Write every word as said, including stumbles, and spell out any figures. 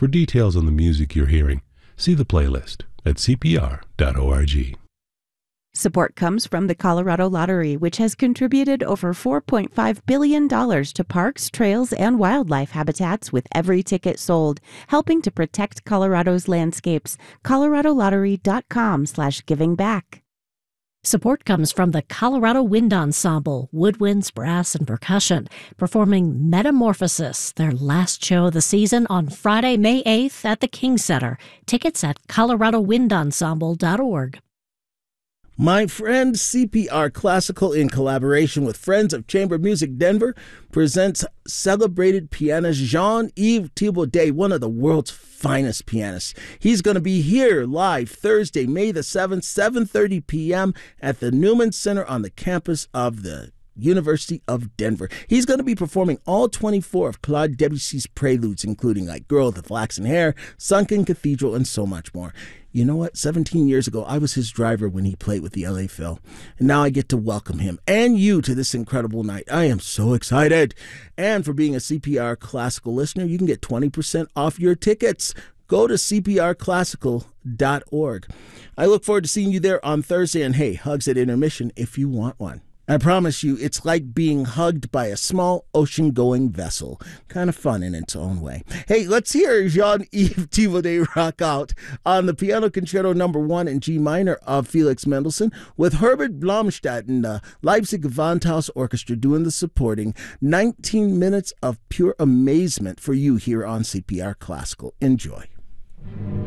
For details on the music you're hearing, see the playlist at c p r dot org. Support comes from the Colorado Lottery, which has contributed over four point five billion dollars to parks, trails, and wildlife habitats with every ticket sold, helping to protect Colorado's landscapes. colorado lottery dot com slash giving back. Support comes from the Colorado Wind Ensemble, woodwinds, brass, and percussion, performing Metamorphosis, their last show of the season, on Friday, May eighth at the King Center. Tickets at colorado wind ensemble dot org. My friend C P R Classical, in collaboration with Friends of Chamber Music Denver, presents celebrated pianist Jean-Yves Thibaudet, one of the world's finest pianists. He's going to be here live Thursday, May the seventh, seven thirty p.m. at the Newman Center on the campus of the University of Denver. He's going to be performing all twenty-four of Claude Debussy's preludes, including like Girl with the Flaxen Hair, Sunken Cathedral, and so much more. You know what? seventeen years ago, I was his driver when he played with the L A Phil. And now I get to welcome him and you to this incredible night. I am so excited. And for being a C P R Classical listener, you can get twenty percent off your tickets. Go to c p r classical dot org. I look forward to seeing you there on Thursday. And hey, hugs at intermission if you want one. I promise you, it's like being hugged by a small ocean-going vessel. Kind of fun in its own way. Hey, let's hear Jean-Yves Thibaudet rock out on the Piano Concerto number one in G minor of Felix Mendelssohn, with Herbert Blomstedt and the Leipzig Gewandhaus Orchestra doing the supporting. nineteen minutes of pure amazement for you here on C P R Classical. Enjoy.